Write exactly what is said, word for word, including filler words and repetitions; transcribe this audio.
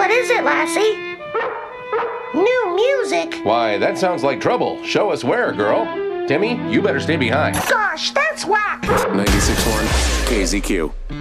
What is it, Lassie? New music? Why, that sounds like trouble. Show us where, girl. Timmy, you better stay behind. Gosh, that's whack. ninety-six point one K Z Q.